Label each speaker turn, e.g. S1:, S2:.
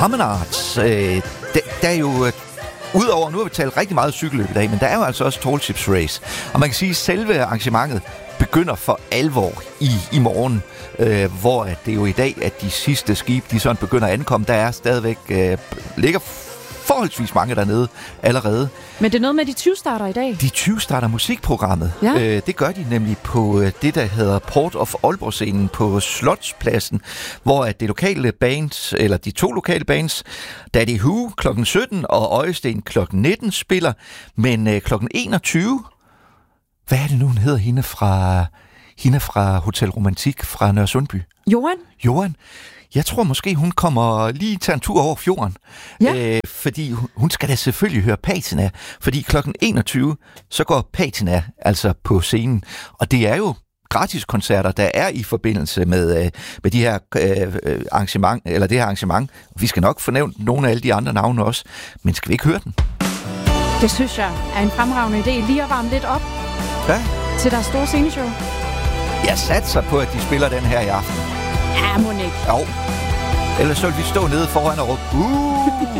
S1: Common Arts, der er jo... Udover, nu har vi talt rigtig meget cykelløb i dag, men der er jo altså også Tall Ships Race. Og man kan sige, at selve arrangementet begynder for alvor i morgen, hvor det er jo i dag, at de sidste skibe, de sådan begynder at ankomme. Der er stadigvæk, ligger forholdsvis mange dernede allerede.
S2: Men det er noget med, de 20 starter i dag?
S1: De 20 starter musikprogrammet. Ja. Det gør de nemlig på det, der hedder Port of Aalborg-scenen på Slotspladsen, hvor det lokale bands, eller de to lokale bands, Daddy Who kl. 17 og Øjesten kl. 19 spiller, men kl. 21, hvad er det nu, hun hedder, hende fra Hotel Romantik fra Nørresundby? Johan. Jeg tror måske, hun kommer lige til en tur over fjorden. Ja. Fordi hun skal da selvfølgelig høre Patina. Fordi kl. 21, så går Patina altså på scenen. Og det er jo gratiskoncerter, der er i forbindelse med de her arrangement, eller det her arrangement. Vi skal nok fornævne nogle af alle de andre navne også. Men skal vi ikke høre den?
S2: Det synes jeg er en fremragende idé. Lige at varme lidt op til deres store sceneshow.
S1: Jeg satser på, at de spiller den her i aften.
S2: Ja, må ikke.
S1: Jo. Ellers så vil vi stå nede foran og råbe,